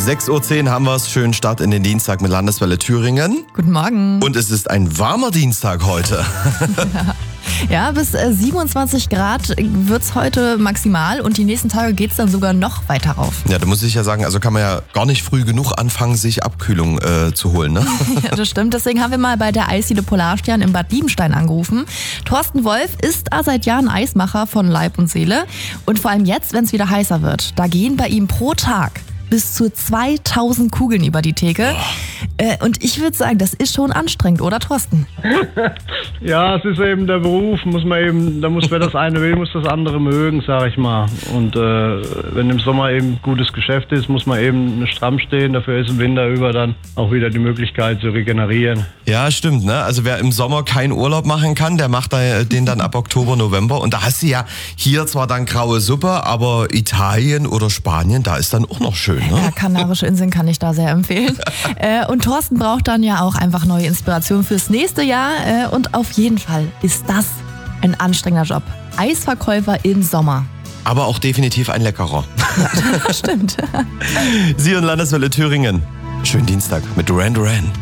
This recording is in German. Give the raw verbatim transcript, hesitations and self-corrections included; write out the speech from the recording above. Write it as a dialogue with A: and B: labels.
A: sechs Uhr zehn haben wir es. Schönen Start in den Dienstag mit Landeswelle Thüringen.
B: Guten Morgen.
A: Und es ist ein warmer Dienstag heute.
B: Ja, bis siebenundzwanzig Grad wird's heute maximal und die nächsten Tage geht's dann sogar noch weiter rauf.
A: Ja, da muss ich ja sagen, also kann man ja gar nicht früh genug anfangen, sich Abkühlung äh, zu holen, ne?
B: Ja, das stimmt. Deswegen haben wir mal bei der Eisdiele Polarstern in Bad Liebenstein angerufen. Thorsten Wolf ist da seit Jahren Eismacher von Leib und Seele. Und vor allem jetzt, wenn es wieder heißer wird, da gehen bei ihm pro Tag bis zu zweitausend Kugeln über die Theke. Äh, und ich würde sagen, das ist schon anstrengend, oder Thorsten?
C: Ja, es ist eben der Beruf, muss man eben, da muss, wer das eine will, muss das andere mögen, sag ich mal. Und äh, wenn im Sommer eben gutes Geschäft ist, muss man eben stramm stehen. Dafür ist im Winter über dann auch wieder die Möglichkeit zu regenerieren.
A: Ja, stimmt, ne? Also wer im Sommer keinen Urlaub machen kann, der macht da den dann ab Oktober, November. Und da hast du ja hier zwar dann graue Suppe, aber Italien oder Spanien, da ist dann auch noch schön, ne?
B: Ja, Kanarische Inseln kann ich da sehr empfehlen. äh, und Thorsten braucht dann ja auch einfach neue Inspiration fürs nächste Jahr. Äh, und auf jeden Fall ist das ein anstrengender Job. Eisverkäufer im Sommer.
A: Aber auch definitiv ein leckerer.
B: Ja, das stimmt.
A: Sie und Landeswelle Thüringen. Schönen Dienstag mit Duran Duran.